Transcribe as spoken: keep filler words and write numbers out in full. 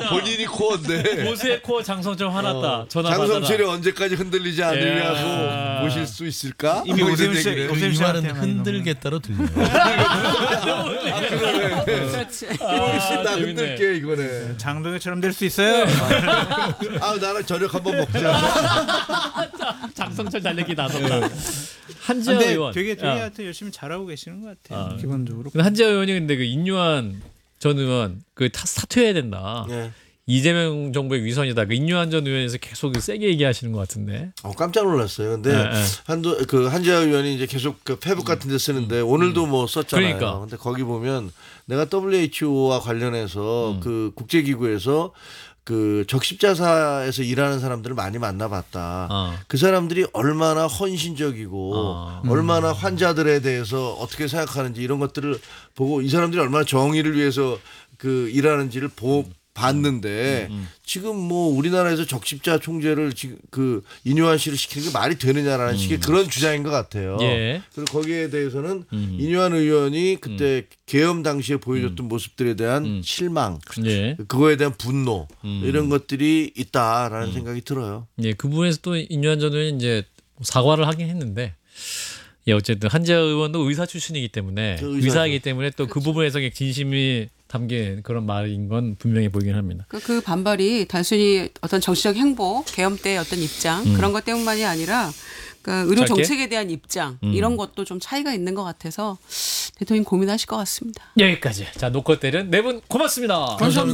본인이 코어인데. 보수의 코어 장성철 화났다. 어, 전화 장성철이 받아라. 언제까지 흔들리지 예. 않으려고 모실 수 있을까? 이미 뭐 이런 오세훈 씨- 얘기를. 오세훈 이 말은 씨한테 많이 흔들겠다로 들려요. 아, 그러네. 그렇지. 훨씬 나 재밌네. 흔들게 이거네. 장동혁처럼 될 수 있어요. 아 나랑 저녁 한번 먹자. 장성철 달래기 나섰다. 한지아 근데 의원. 되게 되게 야. 하여튼 열심히 잘하고 계시는 것 같아요. 아. 기본적으로. 근데 한지아 의원이 근데 그 인유한 전 의원 그 타- 사퇴해야 된다. 예. 이재명 정부의 위선이다. 그 인유한 전 의원에서 계속 그 세게 얘기하시는 것 같은데. 어, 깜짝 놀랐어요. 근데 네, 네. 한도 그 한지아 의원이 이제 계속 그 페북 같은 데 쓰는데 오늘도 뭐 썼잖아요. 그러니까. 근데 거기 보면 내가 더블유에이치오와 관련해서 음. 그 국제기구에서 그 적십자사에서 일하는 사람들을 많이 만나봤다. 어. 그 사람들이 얼마나 헌신적이고 어. 얼마나 환자들에 대해서 어떻게 생각하는지 이런 것들을 보고 이 사람들이 얼마나 정의를 위해서 그 일하는지를 보 봤는데 음, 지금 뭐 우리나라에서 적십자 총재를 지금 그 인유한 씨를 시키는 게 말이 되느냐라는 식의 그런 주장인 것 같아요. 음. 예. 그리고 거기에 대해서는 음. 인유한 의원이 그때 계엄 당시에 보여줬던 모습들에 대한 음. 실망, 예. 그거에 대한 분노 음. 이런 것들이 있다라는 생각이 들어요. 예, 그 부분에서 또 인유한 전 의원이 이제 사과를 하긴 했는데, 예, 어쨌든 한지아 의원도 의사 출신이기 때문에 저 의사죠. 의사이기 때문에 또 그 부분에서 진심이 담긴 그런 말인 건 분명히 보이긴 합니다. 그, 그 반발이 단순히 어떤 정치적 행보, 계엄 때의 어떤 입장 그런 것 때문만이 아니라 그러니까 의료 짧게? 정책에 대한 입장 음. 이런 것도 좀 차이가 있는 것 같아서 대통령 고민하실 것 같습니다. 여기까지. 자, 노컷 때는 네 분 고맙습니다. 감사합니다.